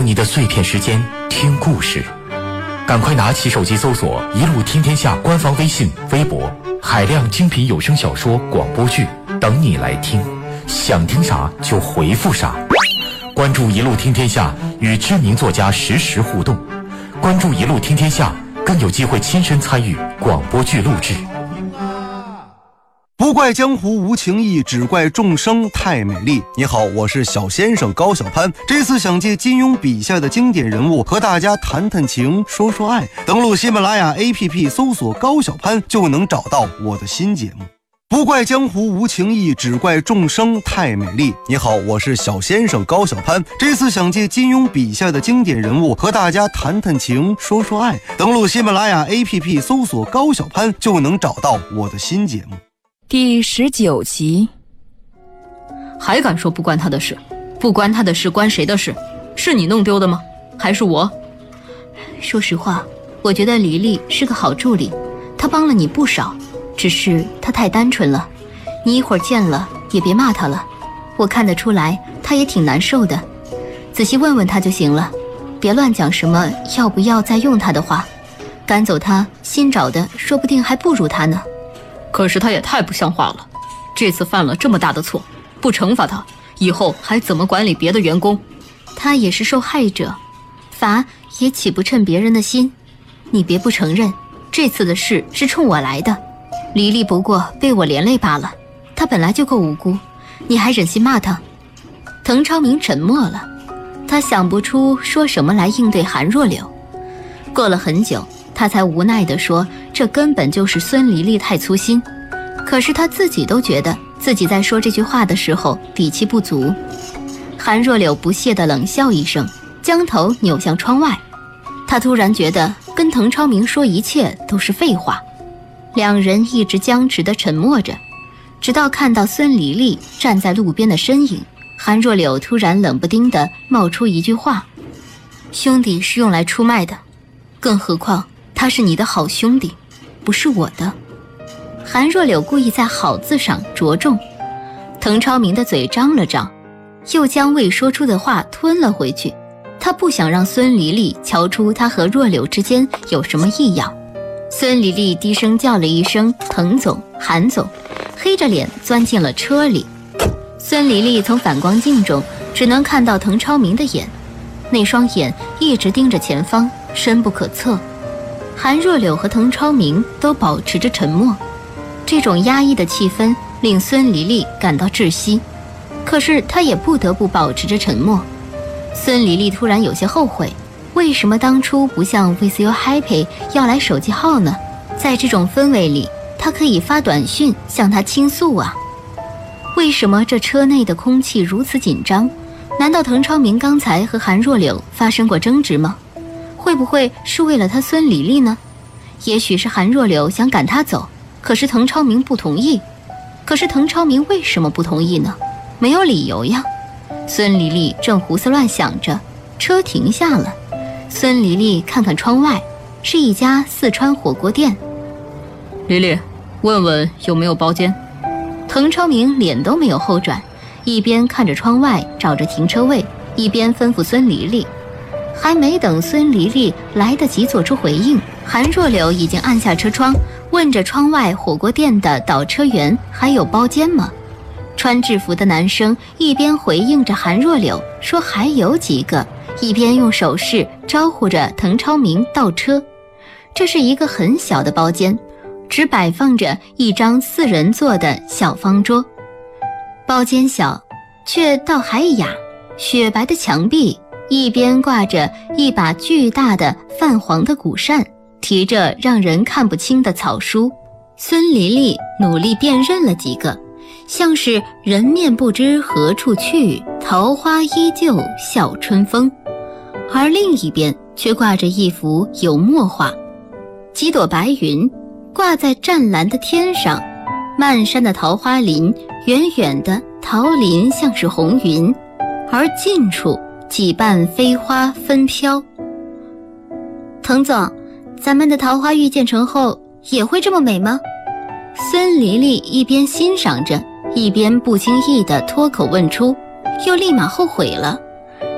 你的碎片时间听故事。赶快拿起手机搜索一路听天下官方微信、微博，海量精品有声小说、广播剧等你来听，想听啥就回复啥。关注一路听天下，与知名作家实时互动。关注一路听天下，更有机会亲身参与广播剧录制。 不怪江湖无情义，只怪众生太美丽。你好，我是小先生高小攀。这次想借金庸笔下的经典人物和大家谈谈情，说说爱。登录喜马拉雅 APP 搜索高小攀，就能找到我的新节目。不怪江湖无情义，只怪众生太美丽。你好，我是小先生高小攀。这次想借金庸笔下的经典人物和大家谈谈情，说说爱。登录喜马拉雅 APP 搜索高小攀，就能找到我的新节目。 第19集。还敢说不关他的事？不关他的事关谁的事？是你弄丢的吗？还是我？ 说实话，我觉得黎黎是个好助理，她帮了你不少，只是她太单纯了，你一会儿见了也别骂她了，我看得出来她也挺难受的，仔细问问她就行了，别乱讲什么要不要再用她的话，赶走她新找的说不定还不如她呢。 可是他也太不像话了，这次犯了这么大的错，不惩罚他，以后还怎么管理别的员工？ 他也是受害者，罚也岂不称别人的心？你别不承认，这次的事是冲我来的，黎黎不过被我连累罢了，他本来就够无辜，你还忍心骂他？滕超明沉默了，他想不出说什么来应对韩若柳。过了很久，他才无奈地说，这根本就是孙黎黎太粗心。可是他自己都觉得自己在说这句话的时候底气不足。韩若柳不屑地冷笑一声，将头扭向窗外。他突然觉得跟滕超明说一切都是废话。两人一直僵持地沉默着，直到看到孙黎黎站在路边的身影，韩若柳突然冷不丁地冒出一句话：兄弟是用来出卖的，更何况他是你的好兄弟，不是我的。韩若柳故意在好字上着重，滕超明的嘴张了张，又将未说出的话吞了回去。他不想让孙黎黎瞧出他和若柳之间有什么异样。孙黎黎低声叫了一声滕总、韩总，黑着脸钻进了车里。孙黎黎从反光镜中只能看到滕超明的眼，那双眼一直盯着前方，深不可测。韩若柳和滕超明都保持着沉默，这种压抑的气氛令孙黎黎感到窒息，可是她也不得不保持着沉默。孙黎黎突然有些后悔，为什么当初不向 With You Happy 要来手机号呢？在这种氛围里，她可以发短讯向他倾诉啊。为什么这车内的空气如此紧张？难道滕超明刚才和韩若柳发生过争执吗？会不会是为了他孙黎黎呢？也许是韩若柳想赶他走，可是滕超明不同意。可是滕超明为什么不同意呢？没有理由呀。孙黎黎正胡思乱想着，车停下了。孙黎黎看看窗外，是一家四川火锅店。 黎黎，问问有没有包间。 滕超明脸都没有后转，一边看着窗外找着停车位，一边吩咐孙黎黎。还没等孙黎黎来得及做出回应，韩若柳已经按下车窗，问着窗外火锅店的导车员还有包间吗？穿制服的男生一边回应着韩若柳说还有几个，一边用手势招呼着滕超明倒车。这是一个很小的包间，只摆放着一张4人座的小方桌。包间小，却倒还雅，雪白的墙壁，一边挂着一把巨大的泛黄的古扇，提着让人看不清的草书。孙黎黎努力辨认了几个，像是人面不知何处去，桃花依旧笑春风。而另一边却挂着一幅油墨画，几朵白云挂在湛蓝的天上，漫山的桃花林，远远的桃林像是红云，而近处几瓣飞花纷飘。滕总，咱们的桃花遇见成后也会这么美吗？孙黎黎一边欣赏着，一边不经意地脱口问出，又立马后悔了。